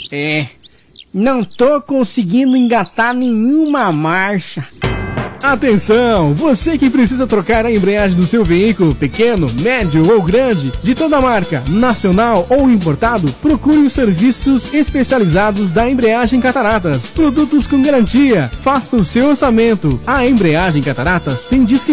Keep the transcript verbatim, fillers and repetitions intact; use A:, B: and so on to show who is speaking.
A: É, não tô conseguindo engatar nenhuma marcha.
B: Atenção! Você que precisa trocar a embreagem do seu veículo, pequeno, médio ou grande, de toda marca, nacional ou importado, procure os serviços especializados da Embreagem Cataratas. Produtos com garantia. Faça o seu orçamento. A Embreagem Cataratas tem disque